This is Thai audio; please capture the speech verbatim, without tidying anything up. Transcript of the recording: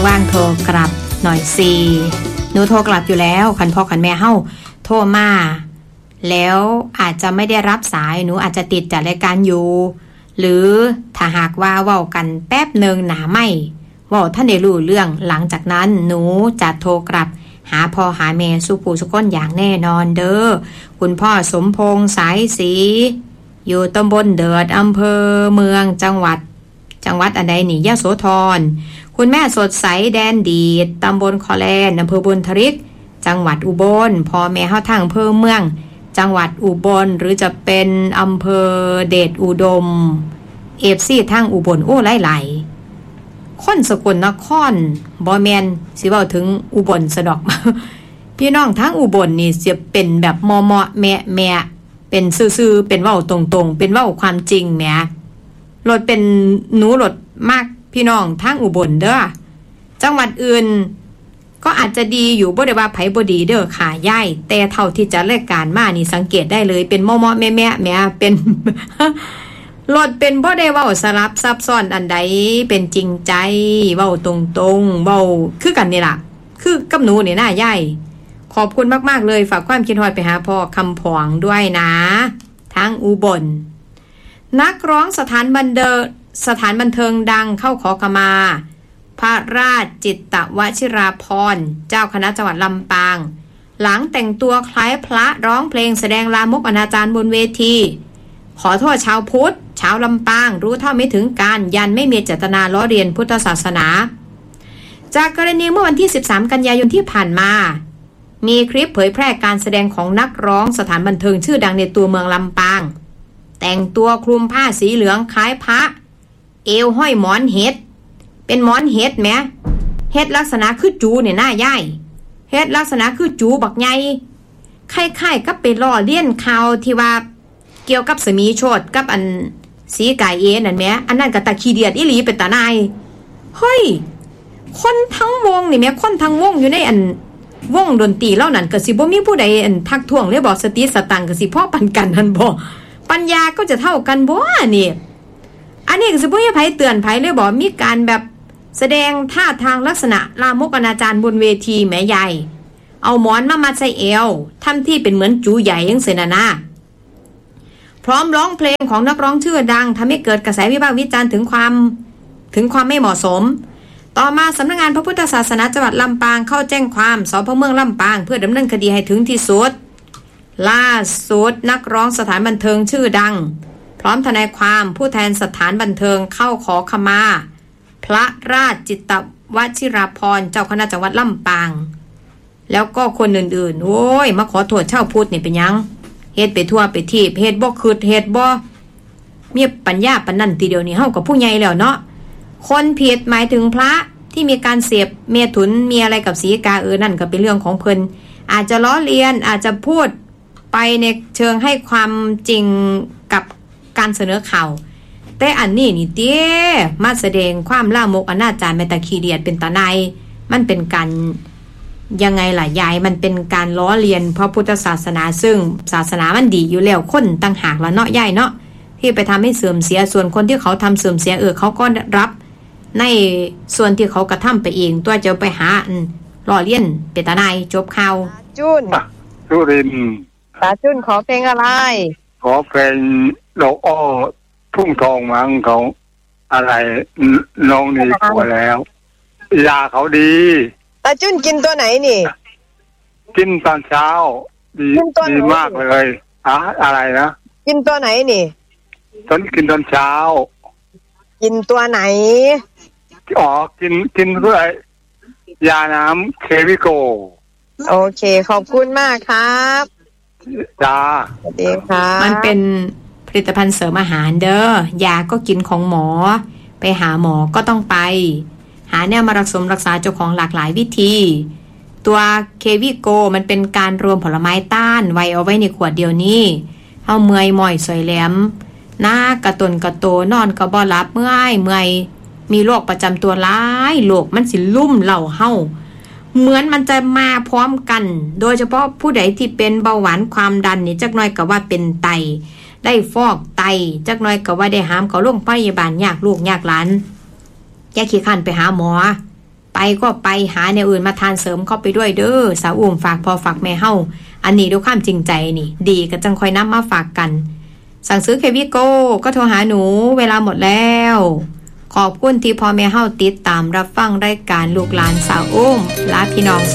ว่างโทรกลับหน่อยสิหนูโทรกลับอยู่แล้วคันพ่อคันแม่เฮาโทรมาแล้วอาจจะไม่ได้รับสายหนูอาจจะติดจัดรายการอยู่หรือถ้าหากว่าเว้ากันแป๊บนึงหนาไม่เว้าท่านได้รู้เรื่องหลังจากนั้นหนูจะโทรกลับหาพ่อหาแม่สุผู้สุคนอย่างแน่นอนเด้อคุณพ่อสมพงษ์สายศรีอยู่ตำบลเดิดอำเภอเมืองจังหวัดจังหวัดอันใดนี่ยโสธรคุณแม่สดใสแดนดีดตำบลคอแลนอำเภอบุญทริกจังหวัดอุบลพ่อแม่เฮาทางอำเภอเมืองจังหวัดอุบลหรือจะเป็นอำเภอเดชอุดมเอฟซีทางอุบลโอ้หลายๆคนสกลนครบ่แม่นสิเว้าถึงอุบลซะดอก พี่น้องทางอุบลนี่สิเป็นแบบมอมอแม่แม่เป็นซื่อๆเป็นเว้าตรงๆเป็นเว้าความจริงแหมรถเป็นหนูรถมากพี่น้องทางอุบลเด้อจังหวัดอื่นก็อาจจะดีอยู่บ่ได้ว่าไผบ่ดีเด้อค่ะย่ายแต่เท่าที่จะรายการมานี่สังเกตได้เลยเป็นมอมอแม่แม่แม่เป็น รถเป็นบ่ได้เว้าสลับซับซ้อนอันใดเป็นจริงใจเว้าตรงๆเว้าคือกันนี่ล่ะคือกับหนูนี่น่าย่ายขอบคุณมากๆเลยฝากความคิดฮอดไปหาพ่อคำผองด้วยนะทางอุบลนักร้องสถานบันเทิงสถานบันเทิงดังเข้าขอขมาพระราชจิตตวชิราภรณ์เจ้าคณะจังหวัดลำปางหลังแต่งตัวคล้ายพระร้องเพลงแสดงลามกอนาจารบนเวทีขอโทษชาวพุทธชาวลำปางรู้เท่าไม่ถึงการยันไม่มีเจตนาล้อเลียนพุทธศาสนาจากกรณีเมื่อวันที่สิบสามกันยายนที่ผ่านมามีคลิปเผยแพร่การแสดงของนักร้องสถานบันเทิงชื่อดังในตัวเมืองลำปางแต่งตัวคลุมผ้าสีเหลืองคล้ายพระเอวห้อยหมอนเห็ดเป็นหมอนเห็ดแหมเห็ดลักษณะคือจูเนี่ยหน้าย่ายเห็ดลักษณะคือจูบักใหญ่คล้ายๆกับเป็นล้อเลียนข่าวที่ว่าเกี่ยวกับสมีโชติกับอันสีไก่เอนั่นแหมอันนั้นก็ตะขี้เดียดอีหลีเป็นตาหนายเฮ้ยคนทั้งวงนี่แหมคนทั้งวงอยู่ในอันวงดนตรีเหล่านั้นก็สิบ่มีผู้ใดอันทักท้วงเลยบ่สติสตังก็สิพ่อปันกันนั่นบ่ปัญญาก็จะเท่ากันบ่นี่อันนี้ก็สิบ่มีไผเตือนไผเลยบ่มีการแบบแสดงท่าทางลักษณะลามกอนาจารบนเวทีแม่ใหญ่เอาหมอนมามัดใส่เอวทำที่เป็นเหมือนจูใหญ่จังซี่น่ะนะพร้อมร้องเพลงของนักร้องชื่อดังทำให้เกิดกระแสวิพากษ์วิจารณ์ถึงความถึงความไม่เหมาะสมต่อมาสำนักงานพระพุทธศาสนาจังหวัดลำปางเข้าแจ้งความสพเมืองลำปางเพื่อดำเนินคดีให้ถึงที่สุดล่าสุดนักร้องสถานบันเทิงชื่อดังพร้อมทนายความผู้แทนสถานบันเทิงเข้าขอขมาพระราชจิตตวชิราภรณ์เจ้าคณะจังหวัดลำปางแล้วก็คนอื่นๆโอ้ยมาขอโทษชาวพุทธนี่เป็นยังเฮ็ดไปทั่วไปทีบเฮ็ดบ่คืดเฮ็ดบ่มีปัญญาปานนั้นทีเดียวนี่เฮากับผู้ใหญ่แล้วเนาะคนผิดหมายถึงพระที่มีการเสพเมถุนมีอะไรกับสีกาเออนั่นก็เป็นเรื่องของเพิ่นอาจจะล้อเลียนอาจจะพูดไปในเชิงให้ความจริงกับการเสนอข่าวแต่อันนี้นี่เต้มาแสดงความลามกอนาจารแม่ตะขี้เดียดเป็นตาในมันเป็นการยังไงล่ะยายมันเป็นการล้อเลียนพระพุทธศาสนาซึ่งศาสนามันดีอยู่แล้วคนต่างหากละเนาะยายเนาะที่ไปทำให้เสื่อมเสียส่วนคนที่เขาทำเสื่อมเสียเออเขาก็รับในส่วนที่เขากระทำไปเองตัวจะไปหาล้อเลียนเป็นตาในจบข่าวจุนสุรินทร์ตาจุนขอเพลงอะไรขอเพลงดอกอ้อทุ่งทองมั้งของอะไรน้องนี่พอแล้วยาเขาดีตาจุนกินตัวไหนนี่กินตอนเช้าดีดีมากเลยอะอะไรนะกินตัวไหนนี่ตอนกินตอนเช้ากินตัวไหนอ๋อกินกินเพื่อยาน้ำเควิโกโอเคขอบคุณมากครับจ้าสวัสดีค่ะมันเป็นผลิตภัณฑ์เสริมอาหารเด้อยาก็กินของหมอไปหาหมอก็ต้องไปหาแนวมารักษารักษาเจ้าของหลากหลายวิธีตัวเควิโกมันเป็นการรวมผลไม้ต้านไว้เอาไว้ในขวดเดียวนี้เฮาเมื่อยหม่อยสอยแหลมหน้ากระตนกระโตนอนก็บ่หลับเมื่อยเมื่อยมีโรคประจำตัวหลายโรคมันสิลุ่มเหล่าเฮาเหมือนมันจะมาพร้อมกันโดยเฉพาะผู้ใดที่เป็นเบาหวานความดันนี่จักหน่อยก็ว่าเป็นไตได้ฟอกไตจักหน่อยก็ว่าได้หามเขาโรงพยาบาลยากลูกยากหลานแกขี้ขันไปหาหมอไปก็ไปหาแนวอื่นมาทานเสริมเข้าไปด้วยเด้อสาวอุ้มฝากพอฝากแม่เฮาอันนี้ด้วยความจริงใจนี่ดีก็จังคอยนำมาฝากกันสั่งซื้อเควิโก้ก็โทรหาหนูเวลาหมดแล้วขอบคุณที่พ่อแม่เฮาติดตามรับฟังรายการลูกหลานสาวอุ้มลาพี่น้อง